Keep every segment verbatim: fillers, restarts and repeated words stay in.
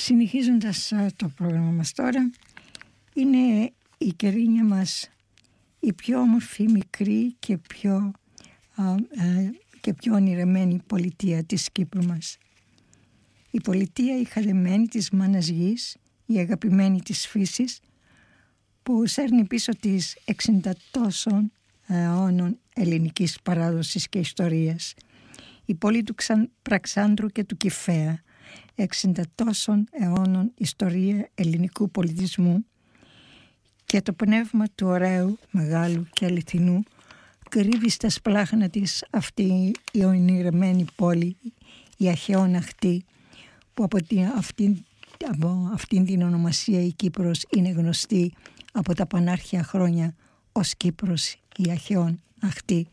Συνεχίζοντας το πρόγραμμα μας τώρα, είναι η Κερίνια μας η πιο όμορφη, μικρή και πιο, α, α, και πιο ονειρεμένη πολιτεία της Κύπρου μας. Η πολιτεία η χαρεμένη της μάνας γης, η αγαπημένη της φύσης, που σέρνει πίσω της εξήντα τόσων αιώνων ελληνικής παράδοσης και ιστορίας. Η πόλη του Πραξάνδρου και του Κηφαία, εξήντα τόσων αιώνων ιστορία ελληνικού πολιτισμού, και το πνεύμα του ωραίου, μεγάλου και αληθινού κρύβει στα σπλάχνα της αυτή η ονειρεμένη πόλη, η Αχαιών Αχτή, που από, την, αυτήν, από αυτήν την ονομασία η Κύπρος είναι γνωστή από τα πανάρχια χρόνια ως Κύπρος η Αχαιών Αχτή,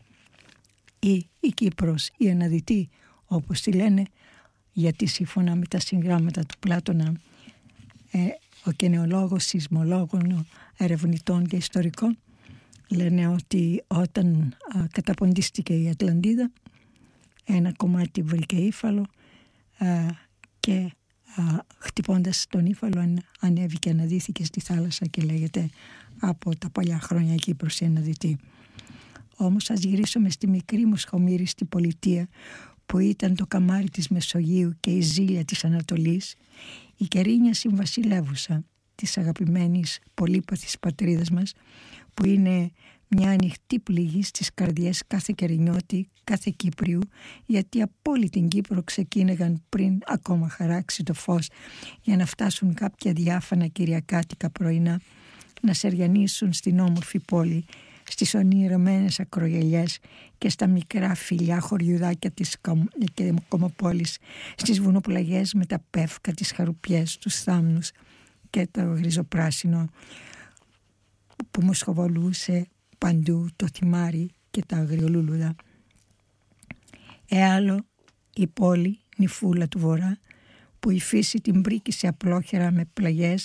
ή η Κύπρος η Αναδυτή, όπως τη λένε, γιατί σύμφωνα με τα συγγράμματα του Πλάτωνα, ε, ο κενεολόγος, σεισμολόγων, ερευνητών και ιστορικών λένε ότι όταν α, καταποντίστηκε η Ατλαντίδα, ένα κομμάτι βρήκε ύφαλο α, και α, χτυπώντας τον ύφαλο ανέβηκε και αναδύθηκε στη θάλασσα και λέγεται από τα παλιά χρόνια Κύπρος η Αναδυτή. Όμως ας γυρίσουμε στη μικρή μοσχομύριστη πολιτεία που ήταν το καμάρι της Μεσογείου και η ζήλια της Ανατολής, η Κερίνια συμβασιλεύουσα της αγαπημένης πολύπαθης πατρίδας μας, που είναι μια ανοιχτή πληγή στις καρδιές κάθε Κερινιώτη, κάθε Κύπριου, γιατί από όλη την Κύπρο ξεκίνηγαν πριν ακόμα χαράξει το φως για να φτάσουν κάποια διάφανα κυριακάτικα πρωινά να σεριανίσουν στην όμορφη πόλη, στις ονειρεμένες ακρογελιές και στα μικρά φιλιά χωριουδάκια της Κομοπόλης, στις βουνοπλαγιές με τα πεύκα, τις χαρουπιές, τους θάμνους και το γριζοπράσινο που μου σχοβολούσε παντού το θυμάρι και τα αγριολούλουδα. Έαλλο η πόλη νυφούλα του βορρά, που η φύση την πρίκησε απλόχερα με πλαγιές